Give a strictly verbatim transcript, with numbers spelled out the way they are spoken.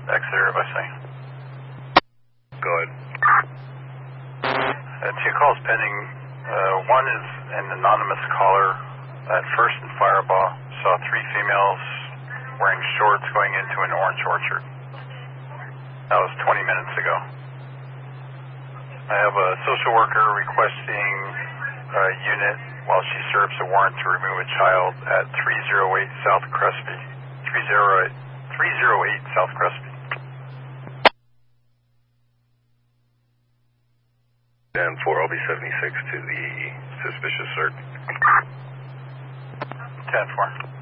Exeter, if I say. Go ahead. Uh, two calls pending. Uh, one is an anonymous caller at First and Firebaugh. Saw three females wearing shorts going into an orange orchard. That was twenty minutes ago. I have a social worker requesting a unit while she serves a warrant to remove a child at three oh eight South Crespi. three oh eight South Crespi. ten four, I'll be seventy-six to the suspicious search. ten four.